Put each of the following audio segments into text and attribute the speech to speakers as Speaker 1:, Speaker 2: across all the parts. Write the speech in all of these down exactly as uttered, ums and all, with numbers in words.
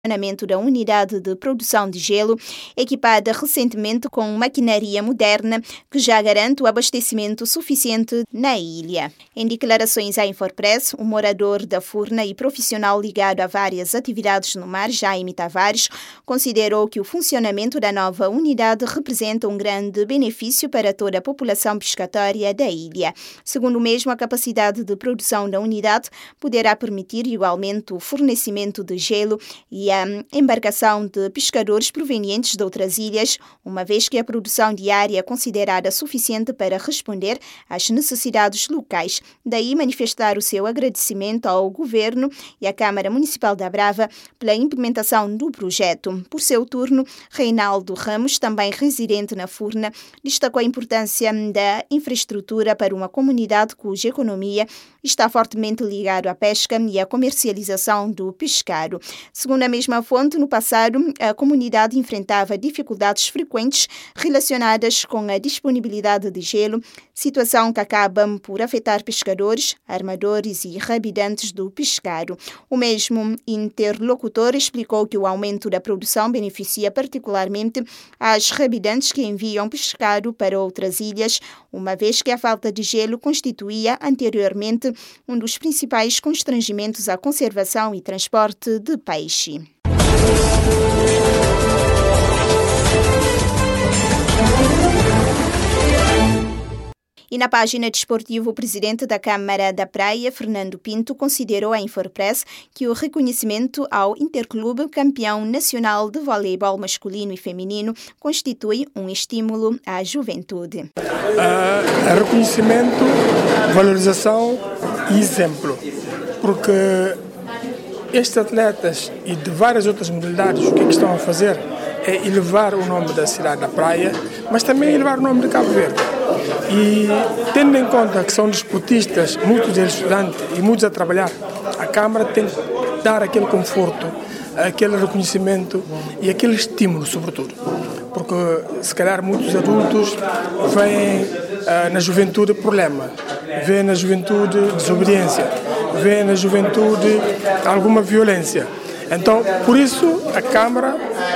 Speaker 1: funcionamento da unidade de produção de gelo, equipada recentemente com maquinaria moderna que já garante o abastecimento suficiente na ilha. Em declarações à Infopress, o morador da Furna e profissional ligado a várias atividades no mar, Jaime Tavares, considerou que o funcionamento da nova unidade representa um grande benefício para toda a população pescatória da ilha. Segundo o mesmo, a capacidade de produção da unidade poderá permitir igualmente o fornecimento de gelo e a embarcação de pescadores provenientes de outras ilhas, uma vez que a produção diária é considerada suficiente para responder às necessidades locais. Daí manifestar o seu agradecimento ao Governo e à Câmara Municipal da Brava pela implementação do projeto. Por seu turno, Reinaldo Ramos, também residente na Furna, destacou a importância da infraestrutura para uma comunidade cuja economia está fortemente ligada à pesca e à comercialização do pescado. Segundo a mesma fonte, no passado, a comunidade enfrentava dificuldades frequentes relacionadas com a disponibilidade de gelo, situação que acaba por afetar pescadores, armadores e rabidantes do pescado. O mesmo interlocutor explicou que o aumento da produção beneficia particularmente as rabidantes que enviam pescado para outras ilhas, uma vez que a falta de gelo constituía anteriormente um dos principais constrangimentos à conservação e transporte de peixe. E na página desportiva, o presidente da Câmara da Praia, Fernando Pinto, considerou à Infopress que o reconhecimento ao Interclube campeão nacional de voleibol masculino e feminino constitui um estímulo à juventude.
Speaker 2: Uh, reconhecimento, valorização e exemplo, porque estes atletas e de várias outras modalidades, o que, é que estão a fazer é elevar o nome da cidade da Praia, mas também elevar o nome de Cabo Verde. E tendo em conta que são desportistas, muitos deles estudantes e muitos a trabalhar, a Câmara tem que dar aquele conforto, aquele reconhecimento e aquele estímulo, sobretudo. Porque se calhar muitos adultos veem uh, na juventude problema, veem na juventude desobediência, veem na juventude alguma violência. Então, por isso, a Câmara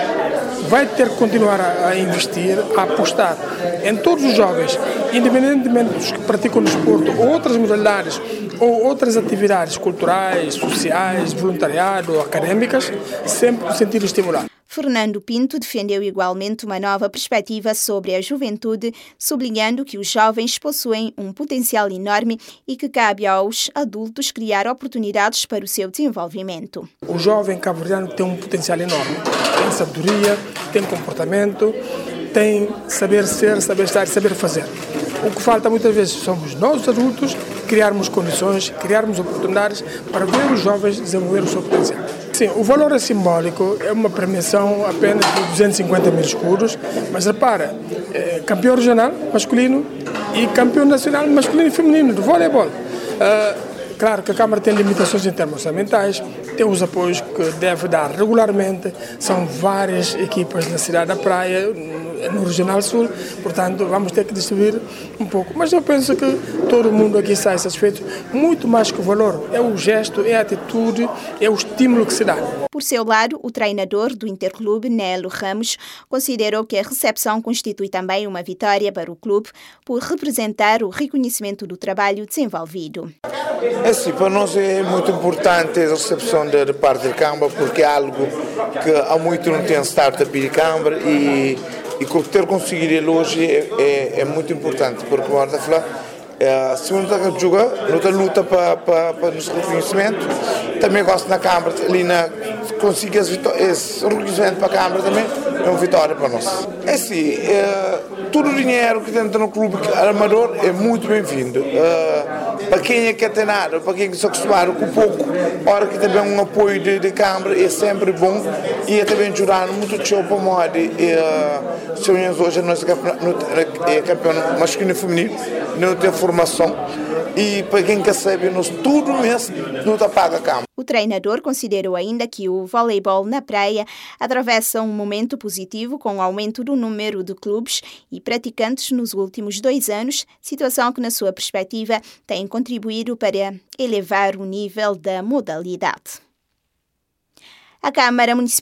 Speaker 2: vai ter que continuar a, a investir, a apostar em todos os jovens, independentemente dos que praticam desporto ou outras modalidades ou outras atividades culturais, sociais, voluntariado, acadêmicas, sempre no sentido de estimular.
Speaker 1: Fernando Pinto defendeu igualmente uma nova perspectiva sobre a juventude, sublinhando que os jovens possuem um potencial enorme e que cabe aos adultos criar oportunidades para o seu desenvolvimento.
Speaker 2: O jovem cabo-verdiano tem um potencial enorme, tem sabedoria, tem comportamento, tem saber ser, saber estar e saber fazer. O que falta muitas vezes somos nós, os adultos, criarmos condições, criarmos oportunidades para ver os jovens desenvolver o seu potencial. Sim, o valor é simbólico, é uma premiação apenas de duzentos e cinquenta mil escudos, mas repara, é campeão regional masculino e campeão nacional masculino e feminino de voleibol. Uh, Claro que a Câmara tem limitações em termos orçamentais, tem os apoios que deve dar regularmente, são várias equipas na cidade da Praia, no Regional Sul, portanto vamos ter que distribuir um pouco. Mas eu penso que todo mundo aqui sai satisfeito, muito mais que o valor, é o gesto, é a atitude, é o estímulo que se dá.
Speaker 1: Por seu lado, o treinador do Interclube, Nelo Ramos, considerou que a recepção constitui também uma vitória para o clube por representar o reconhecimento do trabalho desenvolvido.
Speaker 3: É sim, para nós é muito importante a recepção de, de parte da Câmara, porque é algo que há muito não tem startup de Câmara e, e ter conseguido hoje é, é, é muito importante, porque como está a falar, é, se não está a jogar, não está a luta para, para, para nos reconhecimento, também gosto na Câmara, ali na, conseguir esse, esse reconhecimento para a Câmara também é uma vitória para nós. É assim, é, todo o dinheiro que entra no clube armador é muito bem-vindo. É, para quem é que tem nada, para quem se acostumar com pouco, hora que também um apoio de, de Câmara é sempre bom e é também ajudar muito show para moda. Se hoje nós é campeão masculino e feminino, não tem formação e para quem quer saber, nós tudo mês não está paga a Câmara.
Speaker 1: O treinador considerou ainda que o voleibol na praia atravessa um momento positivo com o aumento do número de clubes e praticantes nos últimos dois anos, situação que, na sua perspectiva, tem contribuído para elevar o nível da modalidade. A Câmara Municipal